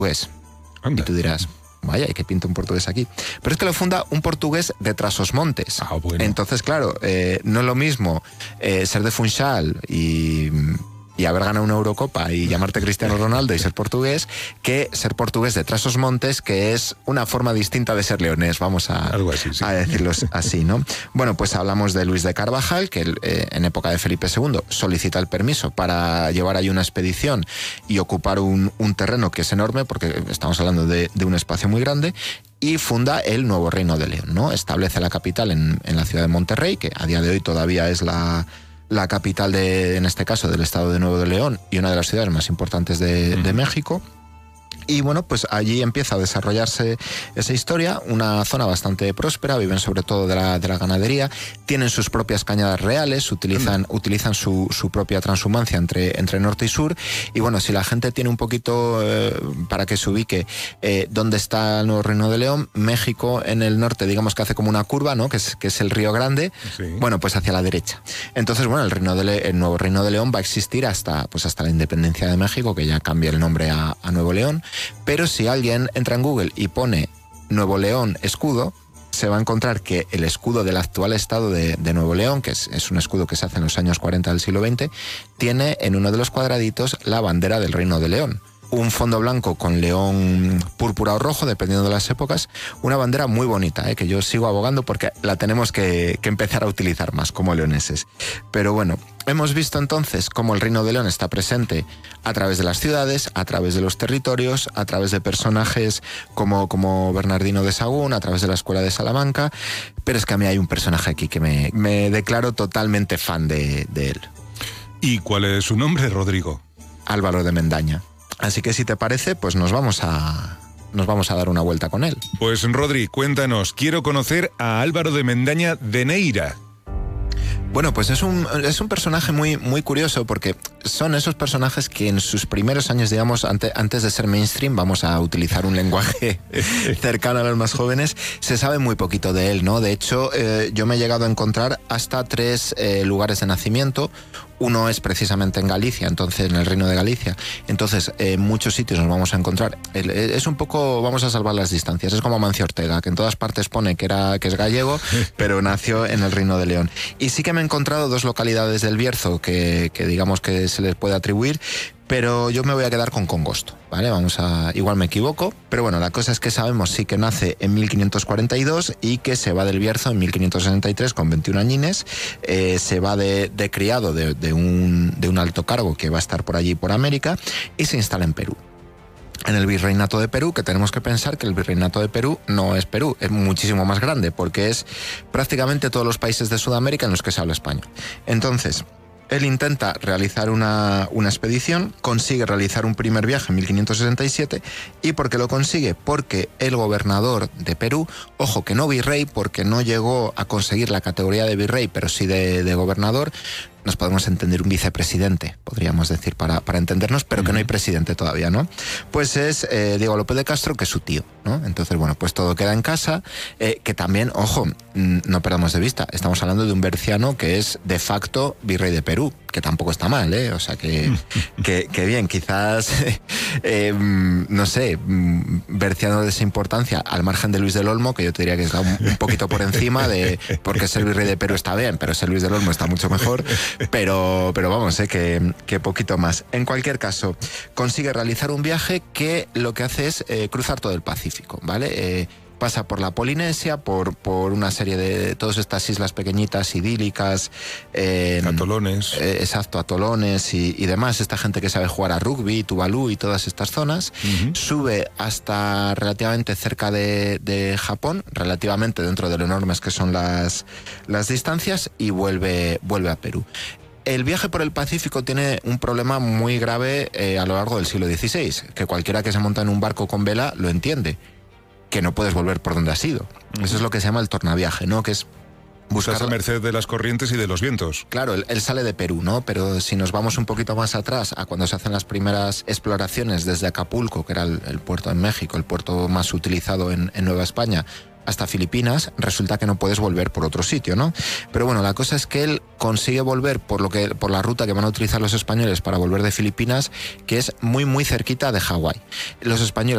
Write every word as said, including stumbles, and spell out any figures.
Pues, Anda. y tú dirás, vaya, ¿y qué pinta un portugués aquí? Pero es que lo funda un portugués de Trás-os-Montes. Ah, bueno. Entonces, claro, eh, no es lo mismo eh, ser de Funchal y, y haber ganado una Eurocopa y llamarte Cristiano Ronaldo y ser portugués, que ser portugués de Trás-os-Montes, que es una forma distinta de ser leonés, vamos a, Algo así, sí. a decirlo así, ¿no? Bueno, pues hablamos de Luis de Carvajal, que eh, en época de Felipe segundo solicita el permiso para llevar ahí una expedición y ocupar un, un terreno que es enorme, porque estamos hablando de, de un espacio muy grande, y funda el nuevo Reino de León, ¿no? Establece la capital en, en la ciudad de Monterrey, que a día de hoy todavía es la, la capital, de, en este caso, del estado de Nuevo de León y una de las ciudades más importantes de, de México. Y bueno, pues allí empieza a desarrollarse esa historia, una zona bastante próspera, viven sobre todo de la, de la ganadería, tienen sus propias cañadas reales, utilizan, utilizan su, su propia transhumancia entre, entre norte y sur, y bueno, si la gente tiene un poquito, eh, para que se ubique, eh, dónde está el nuevo Reino de León, México en el norte, digamos que hace como una curva, ¿no? Que es, que es el Río Grande, Sí. bueno, pues hacia la derecha. Entonces, bueno, el, Reino de Le- el nuevo Reino de León va a existir hasta, pues hasta la independencia de México, que ya cambia el nombre a, a Nuevo León. Pero si alguien entra en Google y pone Nuevo León escudo, se va a encontrar que el escudo del actual estado de, de Nuevo León, que es, es un escudo que se hace en los años cuarenta del siglo veinte, tiene en uno de los cuadraditos la bandera del Reino de León. Un fondo blanco con león púrpura o rojo, dependiendo de las épocas. Una bandera muy bonita, ¿eh? Que yo sigo abogando porque la tenemos que, que empezar a utilizar más como leoneses. Pero bueno, hemos visto entonces cómo el Reino de León está presente a través de las ciudades, a través de los territorios, a través de personajes como, como Bernardino de Sahagún, a través de la Escuela de Salamanca. Pero es que a mí hay un personaje aquí que me, me declaro totalmente fan de, de él. ¿Y cuál es su nombre, Rodrigo? Álvaro de Mendaña. Así que si te parece, pues nos vamos a, nos vamos a dar una vuelta con él. Pues Rodri, cuéntanos, quiero conocer a Álvaro de Mendaña de Neira. Bueno, pues es un, es un personaje muy, muy curioso, porque son esos personajes que en sus primeros años, digamos, ante, antes de ser mainstream, vamos a utilizar un lenguaje cercano a los más jóvenes, se sabe muy poquito de él, ¿no? De hecho, eh, yo me he llegado a encontrar hasta tres eh, lugares de nacimiento. Uno es precisamente en Galicia, entonces en el Reino de Galicia. Entonces, en muchos sitios nos vamos a encontrar. Es un poco, vamos a salvar las distancias. Es como Amancio Ortega, que en todas partes pone que, era, que es gallego, pero nació en el Reino de León. Y sí que me he encontrado dos localidades del Bierzo que, que digamos que se les puede atribuir, pero yo me voy a quedar con Congosto, ¿vale? Vamos a... Igual me equivoco, pero bueno, la cosa es que sabemos sí que nace en mil quinientos cuarenta y dos y que se va del Bierzo en mil quinientos sesenta y tres con veintiún añines, eh, se va de, de criado de, de, un, de un alto cargo que va a estar por allí, por América, y se instala en Perú. En el Virreinato de Perú, que tenemos que pensar que el Virreinato de Perú no es Perú, es muchísimo más grande, porque es prácticamente todos los países de Sudamérica en los que se habla español. Entonces, él intenta realizar una, una expedición, consigue realizar un primer viaje en mil quinientos sesenta y siete. ¿Y por qué lo consigue? Porque el gobernador de Perú, ojo que no virrey, porque no llegó a conseguir la categoría de virrey, pero sí de, de gobernador, nos podemos entender un vicepresidente, podríamos decir, para, para entendernos, pero que no hay presidente todavía, ¿no? Pues es eh, Diego López de Castro, que es su tío, ¿no? Entonces, bueno, pues todo queda en casa, eh, que también, ojo, no perdamos de vista, estamos hablando de un berciano que es de facto virrey de Perú, que tampoco está mal, ¿eh? O sea, que, que, que bien, quizás, eh, no sé, berciano de esa importancia, al margen de Luis del Olmo, que yo te diría que está un, un poquito por encima, de porque ser virrey de Perú está bien, pero ser Luis del Olmo está mucho mejor. Pero, pero vamos, eh, que, que poquito más. En cualquier caso, consigue realizar un viaje que lo que hace es eh, cruzar todo el Pacífico, ¿vale? Eh, pasa por la Polinesia, por, por una serie de todas estas islas pequeñitas, idílicas. Eh, Atolones. Eh, exacto, atolones y, y demás. Esta gente que sabe jugar a rugby, Tuvalu y todas estas zonas. Uh-huh. Sube hasta relativamente cerca de, de Japón, relativamente dentro de lo enormes que son las, las distancias, y vuelve, vuelve a Perú. El viaje por el Pacífico tiene un problema muy grave eh, a lo largo del siglo dieciséis, que cualquiera que se monta en un barco con vela lo entiende, que no puedes volver por donde has ido. Uh-huh. Eso es lo que se llama el tornaviaje, ¿no? Que es buscar... Estás a merced de las corrientes y de los vientos. Claro, él, él sale de Perú, ¿no? Pero si nos vamos un poquito más atrás, a cuando se hacen las primeras exploraciones desde Acapulco, que era el, el puerto en México, el puerto más utilizado en, en Nueva España, hasta Filipinas, resulta que no puedes volver por otro sitio, ¿no? Pero bueno, la cosa es que él consigue volver por lo que por la ruta que van a utilizar los españoles para volver de Filipinas, que es muy muy cerquita de Hawái. Los españoles